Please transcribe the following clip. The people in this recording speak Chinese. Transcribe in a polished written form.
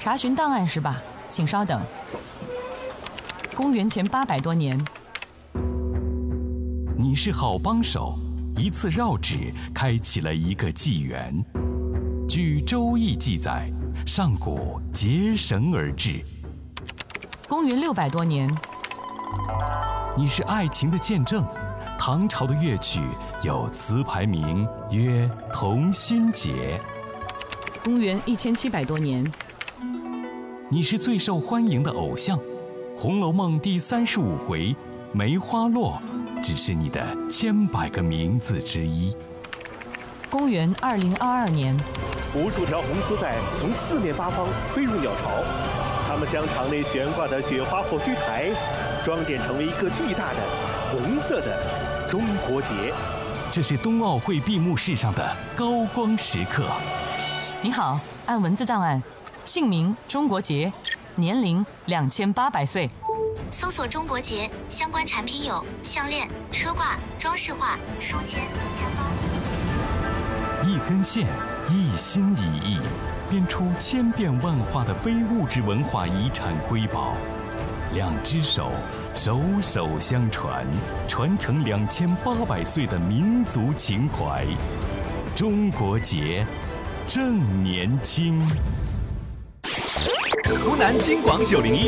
查询档案是吧？请稍等。公元前800多年。 你是好帮手，一次绕指开启了一个纪元。据《周易》记载，上古结绳而治。 公元600多年。 你是爱情的见证。唐朝的乐曲有词牌名曰《同心结》。 公元1700多年。 你是最受欢迎的偶像，《红楼梦》第35回梅花落只是你的1,000,000个名字之一。 公元2022年。 无数条红丝带从四面八方飞入鸟巢，它们将场内悬挂的雪花火炬台装点成为一个巨大的红色的中国结。 这是冬奥会闭幕式上的高光时刻。 你好，按文字档案，姓名中国结，年龄2800岁。 搜索中国结相关产品有项链、车挂、装饰画、书签、香包。 一根线，一心一意，编出千变万化的非物质文化遗产瑰宝。2只手，手手相传，传承2800岁的民族情怀。中国结，正年轻。 湖南金广901。